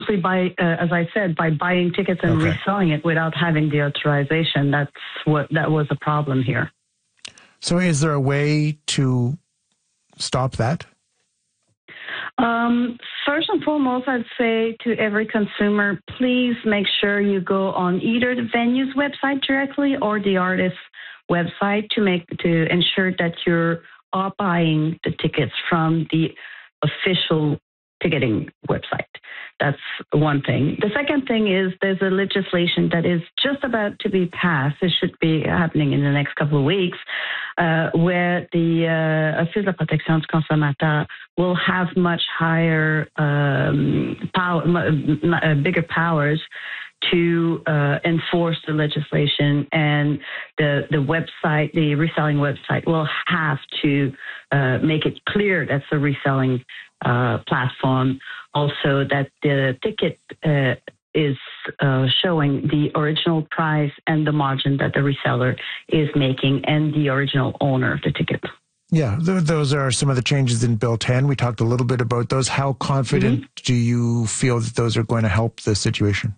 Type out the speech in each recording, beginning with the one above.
by, as I said, by buying tickets and reselling it without having the authorization. That was a problem here. So is there a way to stop that? First and foremost, I'd say to every consumer, please make sure you go on either the venue's website directly or the artist's website to ensure that you're buying the tickets from the official ticketing website. That's one thing. The second thing is there's a legislation that is just about to be passed. It should be happening in the next couple of weeks, where the Office de la protection du consommateur will have much higher bigger powers to enforce the legislation, and the website, the reselling website, will have to make it clear that's a reselling platform. Also, that the ticket is showing the original price and the margin that the reseller is making, and the original owner of the ticket. Yeah, those are some of the changes in Bill 10. We talked a little bit about those. How confident do you feel that those are going to help the situation?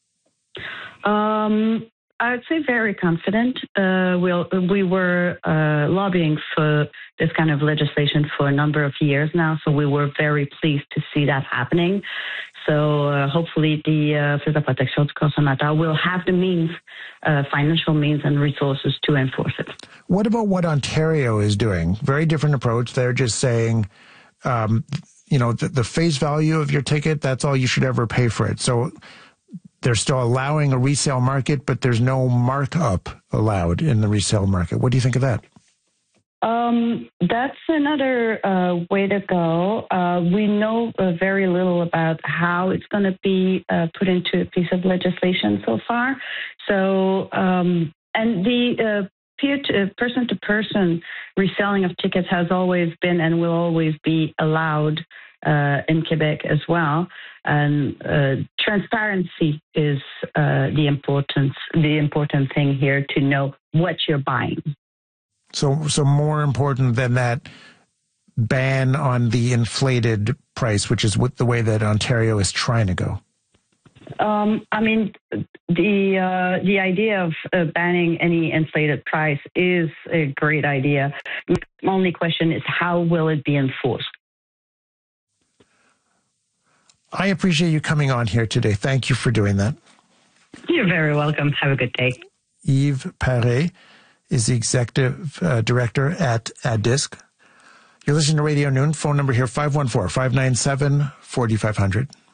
I would say very confident. We were lobbying for this kind of legislation for a number of years now, so we were very pleased to see that happening. So hopefully the Office de la protection du consommateur will have the means, financial means and resources to enforce it. What about what Ontario is doing? Very different approach. They're just saying, the face value of your ticket, that's all you should ever pay for it. So they're still allowing a resale market, but there's no markup allowed in the resale market. What do you think of that? That's another way to go. We know very little about how it's going to be put into a piece of legislation so far. So, and the person-to-person reselling of tickets has always been and will always be allowed in Quebec as well. And transparency is the important thing here, to know what you're buying. So more important than that ban on the inflated price, which is the way that Ontario is trying to go. I mean, the idea of banning any inflated price is a great idea. The only question is, how will it be enforced? I appreciate you coming on here today. Thank you for doing that. You're very welcome. Have a good day. Yves Paré is the executive director at ADDISC. You're listening to Radio Noon. Phone number here, 514-597-4500.